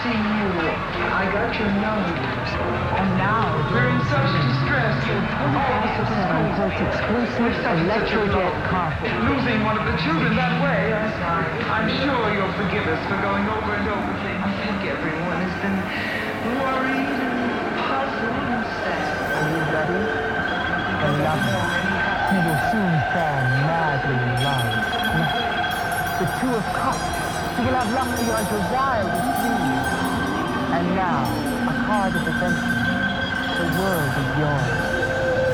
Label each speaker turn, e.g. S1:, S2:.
S1: see you. I got your numbers.
S2: And now,
S1: We're in such distress.
S2: exclusive electrojet carpet.
S1: Losing one of the children that way. I'm sure you'll forgive us for going over and over things. I think everyone has been worried and puzzled and sad.
S2: Are you ready? Beloved, you will soon fall madly in love. The Two of Cups. You will have luck beyond your wildest dreams. And now, a card of adventure. The world is yours.